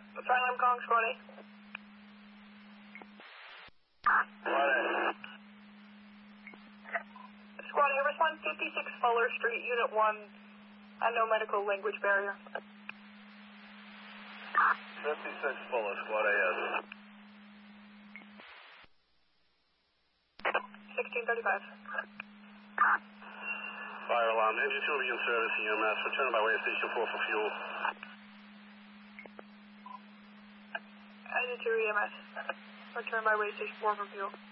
Charlie, I'm calling Squad A. Squad A, respond 56 Fuller Street, Unit 1, and no medical language barrier. 56 Fuller, Squad A, yes. 1635. Fire alarm, engine 2 will be in service, EMS, return by way of station 4 for fuel. Engine 2 EMS, return by way station 4 for fuel.